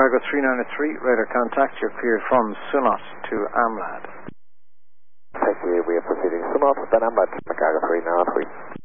Cargo 393, radar contact. You're cleared from Sunot to Amlad. Thank you. We are proceeding Sunot, then Amlad, Cargo 393.